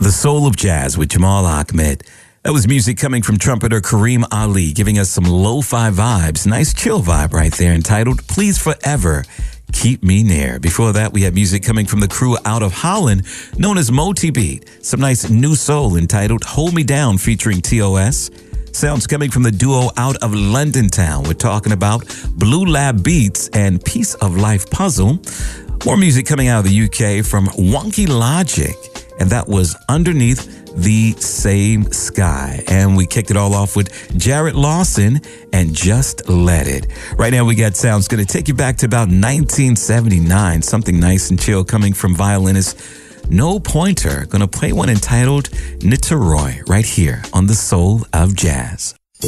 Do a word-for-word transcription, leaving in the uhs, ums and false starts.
The Soul of Jazz with Jamal Ahmed. That was music coming from trumpeter Kareem Ali, giving us some lo-fi vibes. Nice chill vibe right there, entitled Please Forever Keep Me Near. Before that, we had music coming from the crew out of Holland, known as Moti Beat. Some nice new soul entitled Hold Me Down featuring T O S. Sounds coming from the duo out of London town. We're talking about Blue Lab Beats and Piece of Life Puzzle. More music coming out of the U K from Wonky Logic, and that was Underneath the Same Sky. And we kicked it all off with Jarrett Lawson and Just Let It. Right now we got sounds going to take you back to about nineteen seventy-nine. Something nice and chill coming from violinist No Pointer. Going to play one entitled Niterói right here on The Soul of Jazz.